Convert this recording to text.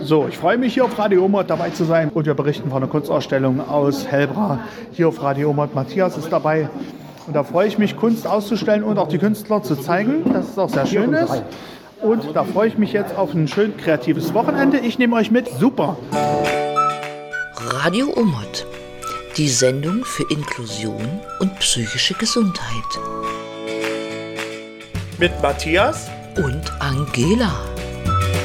So, ich freue mich hier auf Radio Omot dabei zu sein und wir berichten von einer Kunstausstellung aus Helbra. Hier auf Radio Omot, Matthias ist dabei und da freue ich mich, Kunst auszustellen und auch die Künstler zu zeigen, dass es auch sehr schön ist. Und da freue ich mich jetzt auf ein schön kreatives Wochenende. Ich nehme euch mit. Super! Radio Omot, die Sendung für Inklusion und psychische Gesundheit. Mit Matthias und Angela.